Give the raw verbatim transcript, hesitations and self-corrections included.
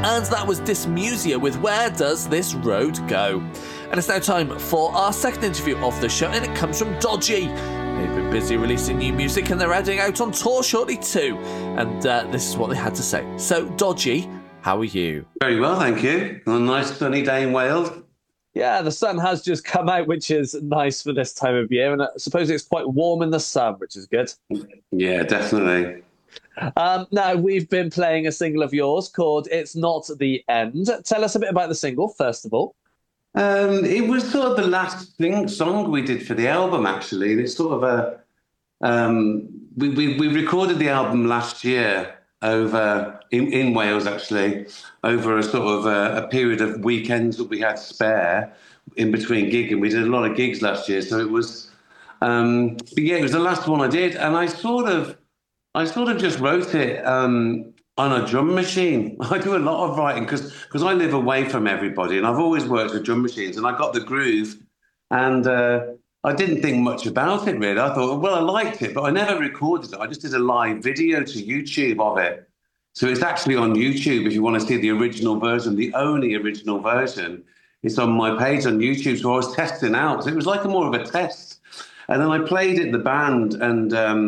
And that was Dysmusia with Where Does This Road Go? And it's now time for our second interview of the show, and it comes from Dodgy. They've been busy releasing new music and they're heading out on tour shortly too. And uh, this is what they had to say. So, Dodgy, how are you? Very well, thank you. On a nice sunny day in Wales. Yeah, the sun has just come out, which is nice for this time of year. And I suppose it's quite warm in the sun, which is good. Yeah, definitely. Um, now, we've been playing a single of yours called It's Not the End. Tell us a bit about the single, first of all. Um, it was sort of the last thing song we did for the album, actually. And it's sort of a... Um, we, we, we recorded the album last year over in, in Wales, actually, over a sort of a, a period of weekends that we had spare in between gigging. We did a lot of gigs last year, so it was... Um, but yeah, it was the last one I did. And I sort of... I sort of just wrote it um, on a drum machine. I do a lot of writing because because I live away from everybody, and I've always worked with drum machines, and I got the groove, and uh, I didn't think much about it, really. I thought, well, I liked it, but I never recorded it. I just did a live video to YouTube of it. So it's actually on YouTube if you want to see the original version, the only original version. It's on my page on YouTube, so I was testing out. So it was like a more of a test. And then I played it in the band, and... Um,